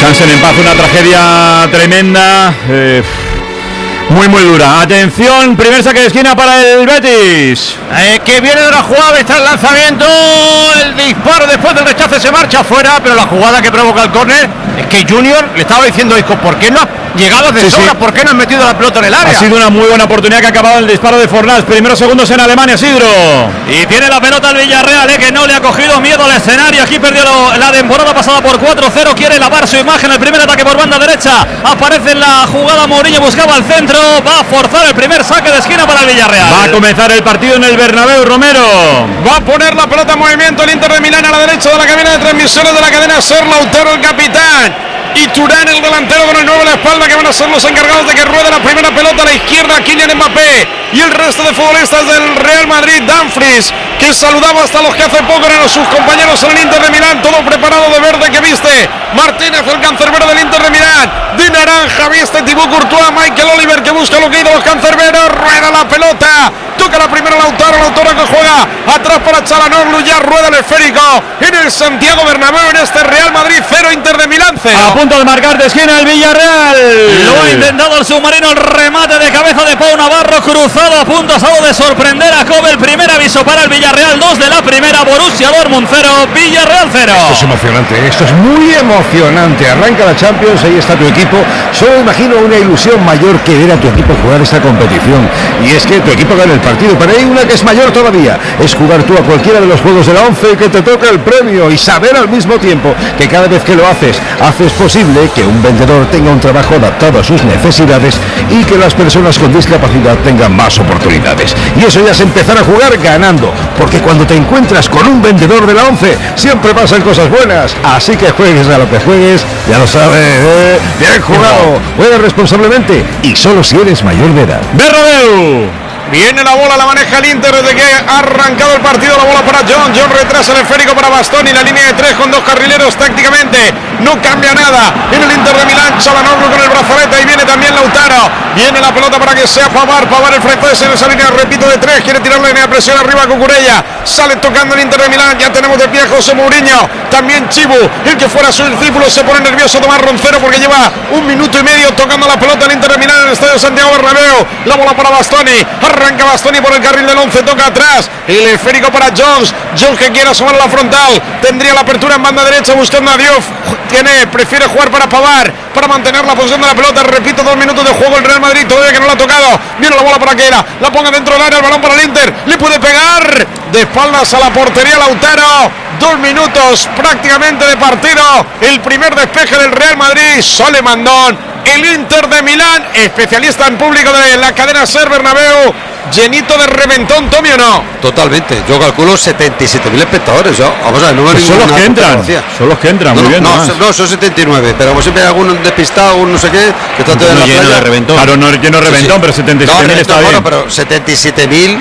Descansen en paz, una tragedia tremenda. Muy dura. Atención, primer saque de esquina para el Betis. Que viene de la jugada, está el lanzamiento, el disparo después del rechace se marcha afuera, pero la jugada que provoca el córner es que Junior le estaba diciendo a Isco, ¿por qué no has llegado de sobra? ¿Por qué no has metido la pelota en el área? Ha sido una muy buena oportunidad que ha acabado el disparo de Fornals. Primeros segundos en Alemania, Sidro. Y tiene la pelota el Villarreal, que no le ha cogido miedo al escenario. Aquí perdió la temporada pasada por 4-0. Quiere lavar su imagen. El primer ataque por banda derecha. Aparece en la jugada Mourinho, buscaba al centro. Va a forzar el primer saque de esquina para el Villarreal. Va a comenzar el partido en el Bernabéu, Romero. Va a poner la pelota en movimiento el Inter de Milán a la derecha de la cabina de transmisiones de la cadena SER. Lautaro, el capitán, y Turán, el delantero, con el 9 a la espalda, que van a ser los encargados de que ruede la primera pelota a la izquierda. Kylian Mbappé y el resto de futbolistas del Real Madrid. Dumfries, que saludaba hasta los que hace poco eran sus compañeros en el Inter de Milán, todo preparado de verde, que viste Martínez, el cancerbero del Inter de Milán. De naranja viste Thibaut Courtois, Michael Oliver, que busca lo que ha ido los cancerberos. Rueda la pelota, toca la primera Lautaro que juega atrás para Çalhanoğlu, ya rueda el esférico en el Santiago Bernabéu, en este Real Madrid 0, Inter de Milán 0. A punto de marcar de esquina el Villarreal. Lo ha intentado el submarino, el remate de cabeza de Pau Navarro, cruzado a punto de sorprender a Kobe. El primer aviso para el Villarreal, 2 de la primera. Borussia Dortmund 0, Villarreal 0. Esto es emocionante, esto es muy emocionante. Arranca la Champions, ahí está tu equipo. Solo imagino una ilusión mayor que ver a tu equipo jugar esta competición, y es que tu equipo gane el partido. Pero hay una que es mayor todavía, es jugar tú a cualquiera de los juegos de la 11 y que te toque el premio, y saber al mismo tiempo que cada vez que lo haces posible que un vendedor tenga un trabajo adaptado a sus necesidades y que las personas con discapacidad tengan más oportunidades. Y eso ya es empezar a jugar ganando, porque cuando te encuentras con un vendedor de la 11 siempre pasan cosas buenas. Así que juegues a lo que juegues, ya lo sabes, bien jugado, juega responsablemente y solo si eres mayor de edad. Bernabéu. Viene la bola, la maneja el Inter desde que ha arrancado el partido. La bola para John retrasa el esférico para Bastoni, la línea de 3 con 2 carrileros. Tácticamente no cambia nada en el Inter de Milán. Çalhanoğlu con el brazalete, y viene también Lautaro. Viene la pelota para que sea Pavard el francés en esa línea, repito, de 3. Quiere tirar la línea de presión arriba con Cucurella. Sale tocando el Inter de Milán. Ya tenemos de pie a José Mourinho. También Chibu, el que fuera su discípulo, se pone nervioso Tomás Roncero porque lleva 1 minuto y medio tocando la pelota el Inter de Milán en el estadio Santiago Bernabéu. La bola para Bastoni. Arranca Bastoni por el carril del 11, toca atrás. El esférico para Jones que quiere asomar a la frontal. Tendría la apertura en banda derecha buscando a Diouf. Prefiere jugar para Pavard para mantener la posición de la pelota. Repito, 2 minutos de juego el Real Madrid, todavía que no la ha tocado. Viene la bola para Keira, la ponga dentro del área, el balón para el Inter. Le puede pegar de espaldas a la portería Lautaro. 2 minutos prácticamente de partido. El primer despeje del Real Madrid. Sole Mandón, el Inter de Milán, especialista en público de la cadena SER Bernabéu. Llenito de reventón, Tommy, ¿o no? Totalmente, yo calculo 77.000 espectadores. ¿No? Vamos a ver, no pues son los que entran. Son los que entran, muy bien. No, son 79, pero como siempre hay algún despistado, algún no sé qué, que está todo en la lleno playa. De reventón. Claro, no lleno de reventón, pero 77.000 está bien. Bueno, pero 77.000.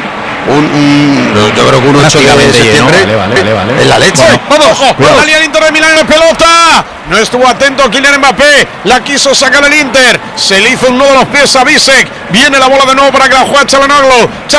Yo creo que un 8 de septiembre vale. En la leche. Bueno, vamos, salía el Inter de Milán en la pelota. No estuvo atento Kylian Mbappé. La quiso sacar el Inter. Se le hizo un nudo a los pies a Bisek. Viene la bola de nuevo para que la juegue Çalhanoğlu.